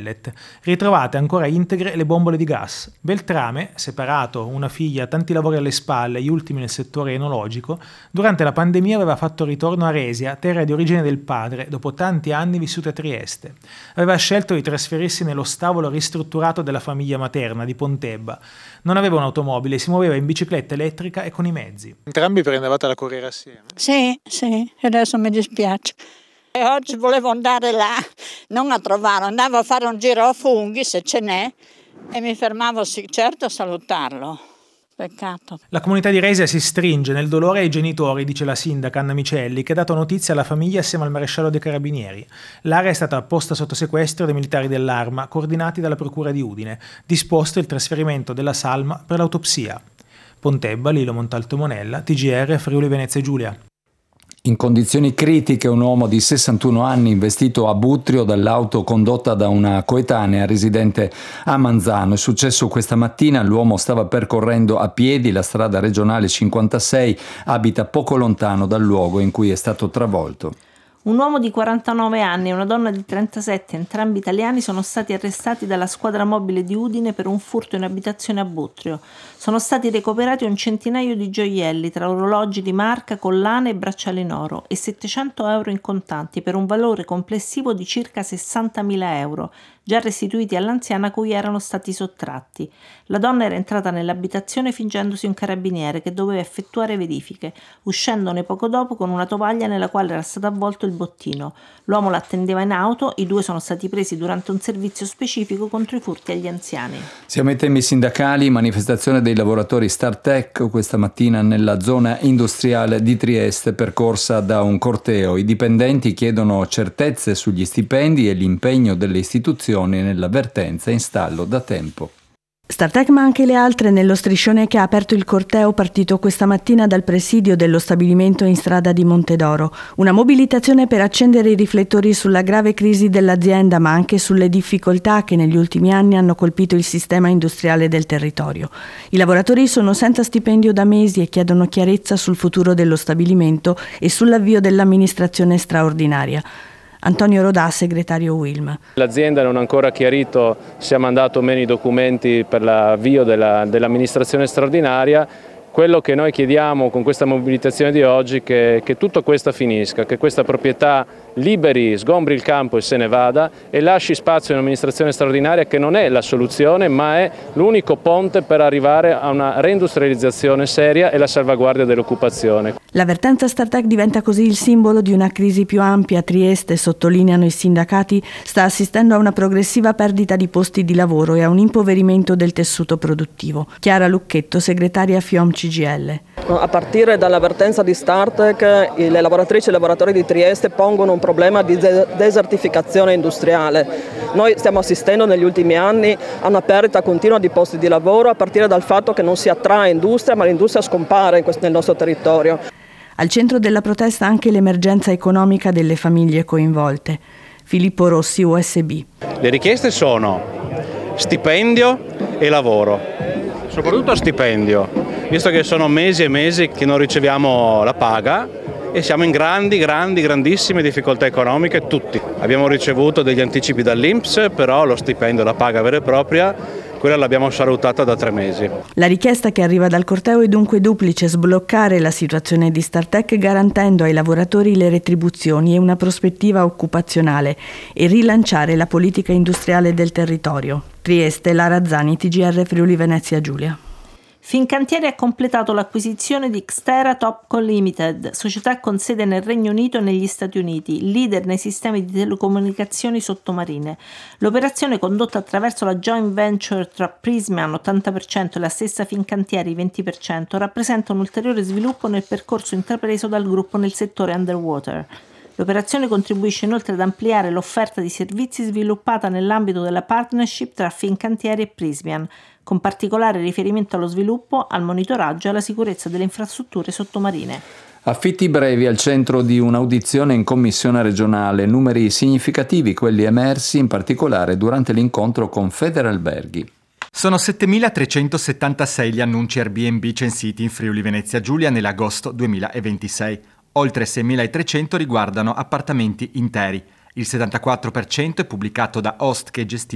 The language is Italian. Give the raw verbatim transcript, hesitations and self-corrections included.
pellet. Ritrovate ancora integre le bombole di gas. Beltrame, separato, una figlia, tanti lavori alle spalle, gli ultimi nel settore enologico, durante la pandemia aveva fatto ritorno a Resia, terra di origine del padre, dopo tanti anni vissuti a Trieste. Aveva scelto di trasferirsi nello stabolo ristrutturato della famiglia materna di Pontebba. Non aveva un'automobile e si muoveva in bicicletta elettrica e con i mezzi. Entrambi prendevate la corriera assieme? Sì, sì, adesso mi dispiace. E oggi volevo andare là, non a trovare, andavo a fare un giro a funghi se ce n'è e mi fermavo sì, certo a salutarlo. Peccato. La comunità di Resia si stringe nel dolore ai genitori, dice la sindaca Anna Micelli, che ha dato notizia alla famiglia assieme al maresciallo dei Carabinieri. L'area è stata posta sotto sequestro dai militari dell'Arma, coordinati dalla procura di Udine. Disposto il trasferimento della salma per l'autopsia. Pontebba, Lilo Montalto Monella, T G R, Friuli Venezia Giulia. In condizioni critiche un uomo di sessantuno anni investito a Butrio dall'auto condotta da una coetanea residente a Manzano. È successo questa mattina, l'uomo stava percorrendo a piedi la strada regionale cinquantasei, abita poco lontano dal luogo in cui è stato travolto. Un uomo di quarantanove anni e una donna di trentasette, entrambi italiani, sono stati arrestati dalla squadra mobile di Udine per un furto in abitazione a Butrio. Sono stati recuperati un centinaio di gioielli tra orologi di marca, collane e bracciali in oro e settecento euro in contanti per un valore complessivo di circa sessantamila euro, già restituiti all'anziana cui erano stati sottratti. La donna era entrata nell'abitazione fingendosi un carabiniere che doveva effettuare verifiche, uscendone poco dopo con una tovaglia nella quale era stato avvolto il bottino. L'uomo l'attendeva in auto, i due sono stati presi durante un servizio specifico contro i furti agli anziani. Siamo ai temi sindacali, manifestazione dei lavoratori Startech questa mattina nella zona industriale di Trieste, percorsa da un corteo. I dipendenti chiedono certezze sugli stipendi e l'impegno delle istituzioni nella vertenza in stallo da tempo. Startech ma anche le altre nello striscione che ha aperto il corteo partito questa mattina dal presidio dello stabilimento in strada di Montedoro. Una mobilitazione per accendere i riflettori sulla grave crisi dell'azienda ma anche sulle difficoltà che negli ultimi anni hanno colpito il sistema industriale del territorio. I lavoratori sono senza stipendio da mesi e chiedono chiarezza sul futuro dello stabilimento e sull'avvio dell'amministrazione straordinaria. Antonio Rodà, segretario Wilm. L'azienda non ha ancora chiarito se ha mandato o meno i documenti per l'avvio della, dell'amministrazione straordinaria. Quello che noi chiediamo con questa mobilitazione di oggi è che, che tutto questo finisca, che questa proprietà liberi, sgombri il campo e se ne vada e lasci spazio a un'amministrazione straordinaria che non è la soluzione ma è l'unico ponte per arrivare a una reindustrializzazione seria e la salvaguardia dell'occupazione. La vertenza Startech diventa così il simbolo di una crisi più ampia. Trieste, sottolineano i sindacati, sta assistendo a una progressiva perdita di posti di lavoro e a un impoverimento del tessuto produttivo. Chiara Lucchetto, segretaria FIOM C G I L. A partire dall'avvertenza di Startech, le lavoratrici e i lavoratori di Trieste pongono un problema di desertificazione industriale. Noi stiamo assistendo negli ultimi anni a una perdita continua di posti di lavoro a partire dal fatto che non si attrae industria ma l'industria scompare in questo, nel nostro territorio. Al centro della protesta anche l'emergenza economica delle famiglie coinvolte. Filippo Rossi, U S B. Le richieste sono stipendio e lavoro, soprattutto stipendio, visto che sono mesi e mesi che non riceviamo la paga e siamo in grandi, grandi, grandissime difficoltà economiche tutti. Abbiamo ricevuto degli anticipi dall'I N P S, però lo stipendio, la paga vera e propria, quella l'abbiamo salutata da tre mesi. La richiesta che arriva dal corteo è dunque duplice: sbloccare la situazione di Startech garantendo ai lavoratori le retribuzioni e una prospettiva occupazionale e rilanciare la politica industriale del territorio. Trieste, Lara Zani, T G R Friuli Venezia Giulia. Fincantieri ha completato l'acquisizione di Xtera Topco Limited, società con sede nel Regno Unito e negli Stati Uniti, leader nei sistemi di telecomunicazioni sottomarine. L'operazione, condotta attraverso la joint venture tra Prysmian ottanta per cento e la stessa Fincantieri venti per cento, rappresenta un ulteriore sviluppo nel percorso intrapreso dal gruppo nel settore underwater. L'operazione contribuisce inoltre ad ampliare l'offerta di servizi sviluppata nell'ambito della partnership tra Fincantieri e Prysmian, con particolare riferimento allo sviluppo, al monitoraggio e alla sicurezza delle infrastrutture sottomarine. Affitti brevi al centro di un'audizione in commissione regionale, numeri significativi quelli emersi in particolare durante l'incontro con Federalberghi. Sono settemilatrecentosettantasei gli annunci Airbnb censiti in Friuli Venezia Giulia nell'agosto duemilaventisei. Oltre seimilatrecento riguardano appartamenti interi. Il settantaquattro per cento è pubblicato da host che gestiscono